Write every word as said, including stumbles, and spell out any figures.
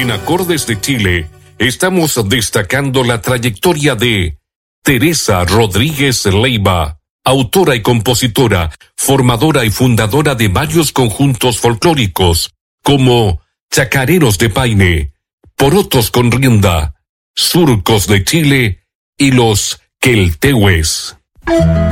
En Acordes de Chile, estamos destacando la trayectoria de Teresa Rodríguez Leiva, autora y compositora, formadora y fundadora de varios conjuntos folclóricos, como Chacareros de Paine, Porotos con Rienda, Surcos de Chile y los Queltehues.